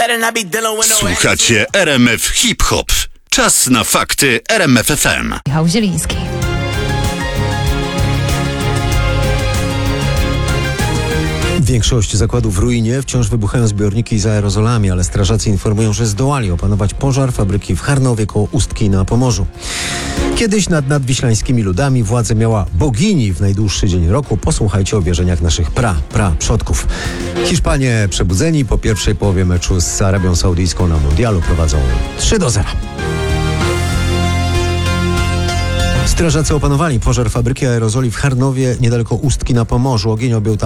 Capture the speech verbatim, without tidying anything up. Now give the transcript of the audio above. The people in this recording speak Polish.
Słuchacie R M F Hip Hop. Czas na fakty R M F F M. Michał Zieliński. Większość zakładów w ruinie, wciąż wybuchają zbiorniki z aerozolami, ale strażacy informują, że zdołali opanować pożar fabryki w Charnowie koło Ustki na Pomorzu. Kiedyś nad nadwiślańskimi ludami władzę miała bogini w najdłuższy dzień roku. Posłuchajcie o wierzeniach naszych pra, pra przodków. Hiszpanie przebudzeni po pierwszej połowie meczu z Arabią Saudyjską na mundialu prowadzą trzy do zera. Strażacy opanowali pożar fabryki aerozoli w Charnowie niedaleko Ustki na Pomorzu. Ogień objął